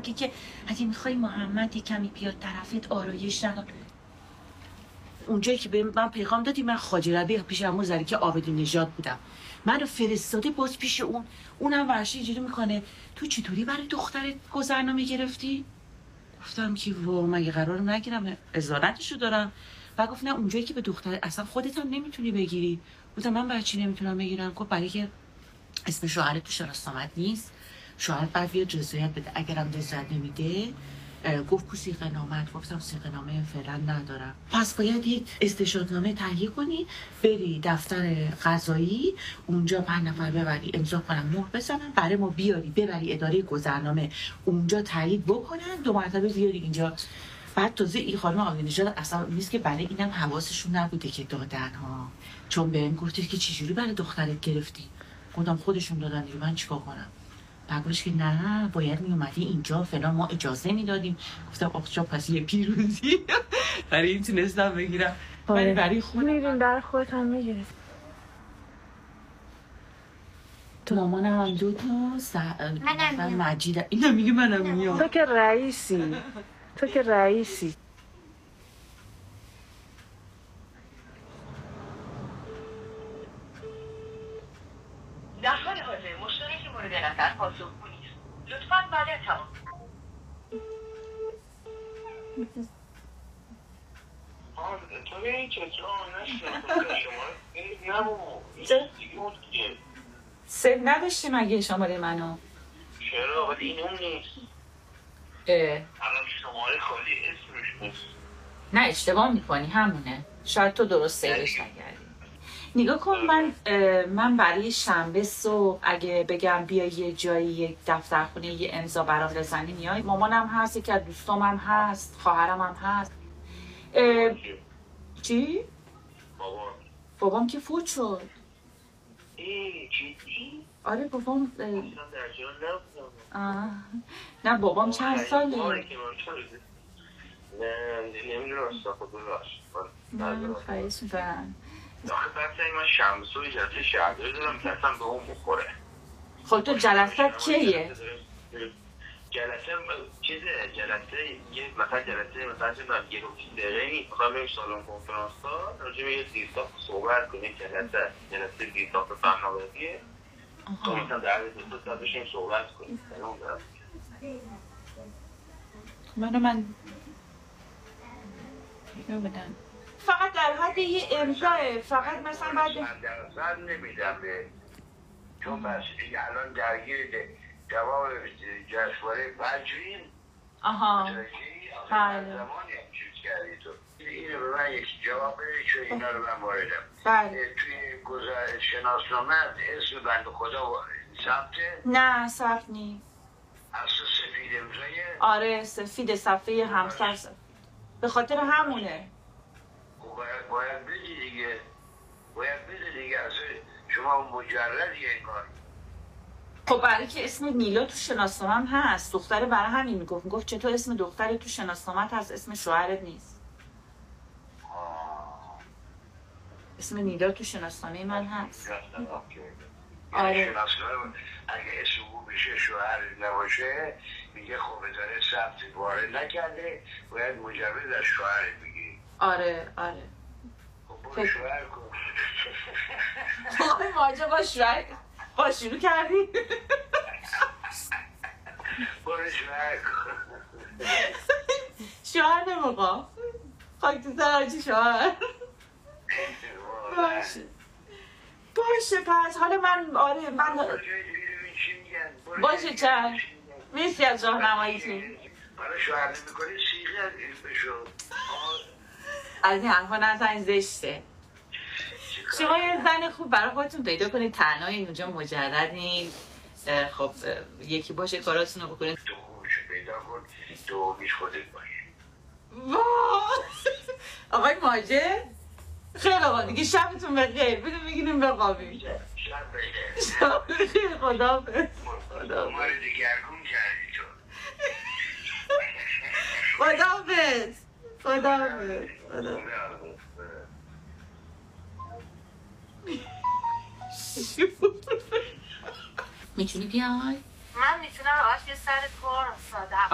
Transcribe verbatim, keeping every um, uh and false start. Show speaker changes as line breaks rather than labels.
میگه که اگه میخوای محمد کمی بیاد طرفت آرایش ندار. اونجایی که به من پیغام دادی من خواجه ربیع پیش عمو ظریف آبدی نژاد بودم، منو فرستاده باز پیش اون، اونم ورشی اینجوری میکنه تو چطوری برای دخترت گذرنامه گرفتی؟ گفتم که وا مگه قرار نگیرم ازارتشو دارم. و گفت نه اونجایی که به دختر اصلا خودت هم نمیتونی بگیری. گفتم من برای چی نمیتونم بگیرم؟ گفت برای که اسم شوهرت تو شناسنامه‌ات نیست، شوهرت باید بیاد رضایت بده، اگرم رضایت نمیده گفت کو صیغه نامه. گفتم صیغه نامه فعلا ندارم، پس باید یک استشهادنامه تهیه کنی بری دفتر قضایی اونجا پنج نفر ببری امضا کنن مهر بزنن برای ما بیاری ببری اداره گذرنامه اونجا تایید بکنن دو مرتبه بیاری اینجا. بعد تازه این خانم آبدی نژاد اصلا نیست که برای اینم حواسشون نبوده که دادن ها، چون بهم گفتی که چجوری برای دخترت گرفتی. گفتم خودشون دادن دیگه من چیکار کنم؟ بعدش که نه باید می اومدی اینجا فلان ما اجازه میدادیم. گفتم آخ پس یه پیروزی برای این تونستم بگیرم. ولی برای خودم
میرین در خودت هم میگیرید.
تو مامانم هم دو تا س... منم مجید اینا میگه منم میام.
تو که رئیسی تو که رئیسی
در حال حاضر مشترک مورد نظر پاسخگو نیست. لطفاً بعد از تمام
سه نداشتی مگه شماره منو؟
چرا؟ ولی این اون نیست.
اه
الان شماره خالی اسمش نیست.
نه اشتباه میکنی همونه، شاید تو درست سیرش نکردی. نگاه کن من من برای شنبه صبح اگه بگم بیا یه جایی یک دفترخونه یه امضا برام بزنی میای. مامانم هست یکی از دوستام هم هست خواهرم هم هست. چی؟
بابا
بابام که فوت شد.
ای چی چی؟
آره بابام
اصلا در جان نبودم.
نه بابام چند ساله.
نه نمیدونم اصلا خود راست.
نه خواهیش میکنم.
آخه بحث این من شمسوی جلسه شهرداری دارم که اصلا به اون بخوره.
خب تو جلسات کیه؟
جلسه چیزه جلسه یه مثلا جلسه مثلا چه من یه روز دقیقه نی میخوام بریم سالن کنفرانس ها راجع به یه زیرساخت صحبت کنیم. جلسه جلسه زیرساخت فناوریه تو مثلا در حد دو ساعت بشیم صحبت کنیم.
منو من نمیدونم فقط در حد یه امضاه فقط مثلا بعد
من درصد نمیدم به چون بس دیگه الان درگیر جواب جشنواره فجرین.
آها
بله زمانی هم چیز کردی تو اینو به من یک جواب بده چون اینا رو من واردم.
بله
توی گذر شناسنامه اسم بند خدا ثبته؟
نه ثبت نیست.
اصلا سفید امضای؟
آره سفید صفحه همسر به خاطر همونه.
باید باید بدی دیگه باید بدی دیگه اصلا شما مجردی انگار.
خب برای که اسم نیلا تو شناسنامه‌ام هست دختره برای همین میگفت میگفت چطور اسم دختره تو شناسنامه‌ت هست اسم شوهرت نیست.
آه.
اسم نیلا تو شناسنامه من هست.
آره شناسنامه اگه اسم او بشه شوهر نباشه میگه خب اداره ثبت وارد نکرده باید مجرد از شوهرت بگیری.
آره آره
خب برو شوهر کن.
خب ماجا با شوهر با شروع کردی؟
برو شوهر کن.
شوهر نموقع خاک تو سر شوهر. باشه باشه پس حالا من آره من باشه چند مرسی از راهنماییتون.
حالا شوهر نمی‌کنی سیغه از این بشو
از این حرفا نزن زشته. شما یه زن خوب برای خودتون پیدا کنید تنهایی اونجا مجردین. خب یکی باشه کاراتون رو بکنید.
تو خوبشو پیدا کن تو بیش خودت باشه.
آقای ماجد خیلی آقا دیگه شبتون بخیر بدون بگیریم بقابیم.
شب بخیر.
شب بخیر خدا بخیر. خدا
ما رو دیگرگون کردی تو.
خدا بخیر. خدا بخیر. خدا میتونی بیای؟
من میتونم آش یه سر کار ساده